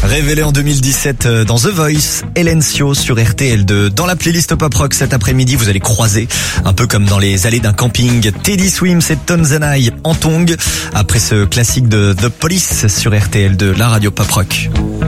Révélée en 2017 dans The Voice, Elencio sur RTL2. Dans la playlist Pop Rock cet après-midi, vous allez croiser, un peu comme dans les allées d'un camping, Teddy Swims et Tonzanai en tongs. Après ce classique de The Police sur RTL2, la radio Pop Rock.